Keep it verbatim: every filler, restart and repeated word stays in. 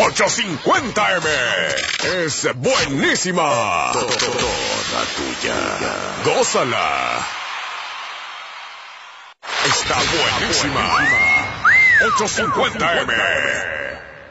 ochocientos cincuenta eme. Es buenísima. Toda tuya. Gózala. Está buenísima. ochocientos cincuenta eme.